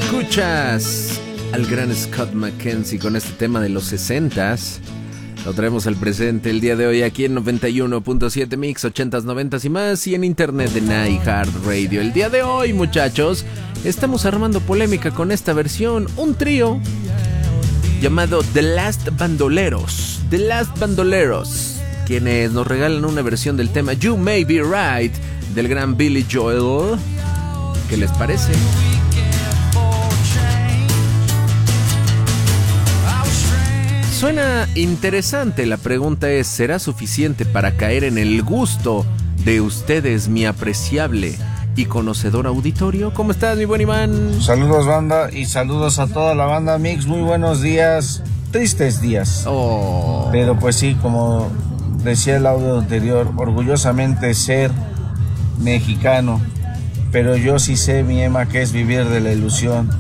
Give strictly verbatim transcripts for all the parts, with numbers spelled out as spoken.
Escuchas al gran Scott McKenzie con este tema de los sesentas. Lo traemos al presente el día de hoy aquí en noventa y uno punto siete Mix, ochentas, noventas y más, y en internet de iHeartRadio. El día de hoy, muchachos, estamos armando polémica con esta versión, un trío llamado The Last Bandoleros. The Last Bandoleros, quienes nos regalan una versión del tema You May Be Right del gran Billy Joel. ¿Qué les parece? Suena interesante. La pregunta es, ¿será suficiente para caer en el gusto de ustedes, mi apreciable y conocedor auditorio? ¿Cómo estás, mi buen Iván? Saludos, banda, y saludos a toda la banda Mix. Muy buenos días, tristes días. Oh. Pero pues sí, como decía el audio anterior, orgullosamente ser mexicano. Pero yo sí sé, mi Emma, que es vivir de la ilusión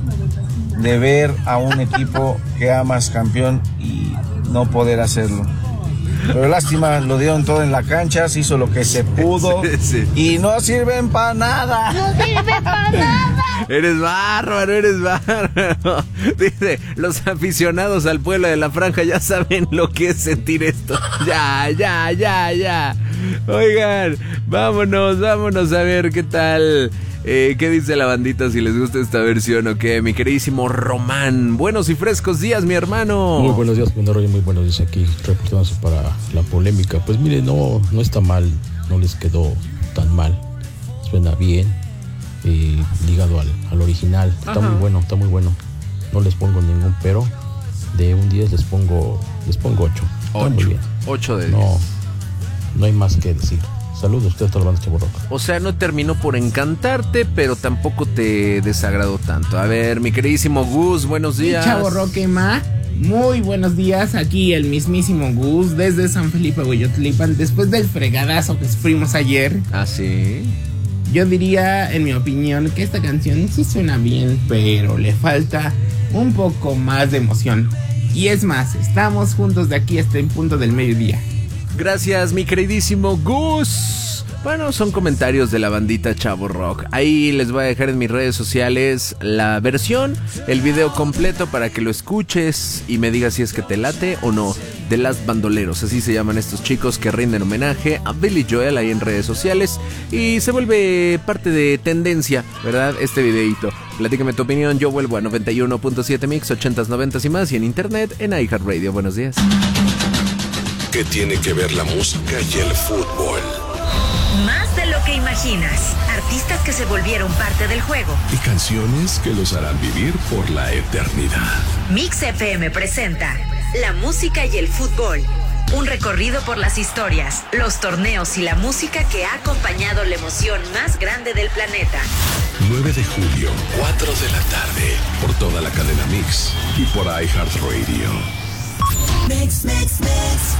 de ver a un equipo que amas campeón y no poder hacerlo. Pero lástima, lo dieron todo en la cancha, se hizo lo que se pudo, sí, sí. Y no sirven para nada. No sirven para nada. Eres bárbaro, eres bárbaro. Dice, los aficionados al pueblo de la franja ya saben lo que es sentir esto. Ya, ya, ya, ya. Oigan, vámonos, vámonos a ver qué tal. Eh, ¿Qué dice la bandita? Si les gusta esta versión o qué. Mi queridísimo Román, buenos y frescos días, mi hermano. Muy buenos días, Juan Arroyo, muy buenos días aquí, reportándose para la polémica. Pues mire, no, no está mal, no les quedó tan mal. Suena bien, eh, ligado al, al original. Está Ajá. muy bueno, está muy bueno. No les pongo ningún pero. De un diez les pongo, les pongo ocho. ocho, ocho de diez. No, no hay más que decir. Saludos a ustedes, toda la banda Chavo Rock. O sea, no terminó por encantarte, pero tampoco te desagradó tanto. A ver, mi queridísimo Gus, buenos días. Chavo Rock, Emma, muy buenos días. Aquí el mismísimo Gus desde San Felipe, Hueyotlipan. Después del fregadazo que sufrimos ayer. ¿Ah, sí? Yo diría, en mi opinión, que esta canción sí suena bien, pero le falta un poco más de emoción. Y es más, estamos juntos de aquí hasta el punto del mediodía. Gracias, mi queridísimo Gus. Bueno, son comentarios de la bandita Chavo Rock. Ahí les voy a dejar en mis redes sociales la versión, el video completo para que lo escuches y me digas si es que te late o no. De Las Bandoleros, así se llaman estos chicos que rinden homenaje a Billy Joel ahí en redes sociales. Y se vuelve parte de tendencia, ¿verdad? Este videito. Platícame tu opinión, yo vuelvo a noventa y uno punto siete Mix, ochentas, noventas y más, y en internet en iHeartRadio. Buenos días. ¿Qué tiene que ver la música y el fútbol? Más de lo que imaginas. Artistas que se volvieron parte del juego. Y canciones que los harán vivir por la eternidad. Mix F M presenta la música y el fútbol. Un recorrido por las historias, los torneos y la música que ha acompañado la emoción más grande del planeta. nueve de julio, cuatro de la tarde. Por toda la cadena Mix y por iHeartRadio. Mix, mix, mix.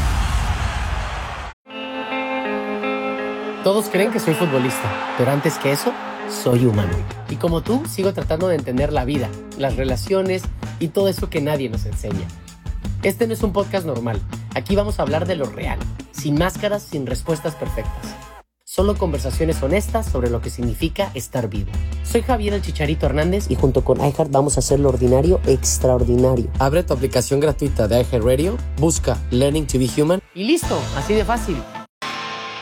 Todos creen que soy futbolista, pero antes que eso, soy humano. Y como tú, sigo tratando de entender la vida, las relaciones y todo eso que nadie nos enseña. Este no es un podcast normal. Aquí vamos a hablar de lo real, sin máscaras, sin respuestas perfectas. Solo conversaciones honestas sobre lo que significa estar vivo. Soy Javier el Chicharito Hernández y junto con iHeart vamos a hacer lo ordinario extraordinario. Abre tu aplicación gratuita de iHeartRadio, busca Learning to be Human y listo, así de fácil.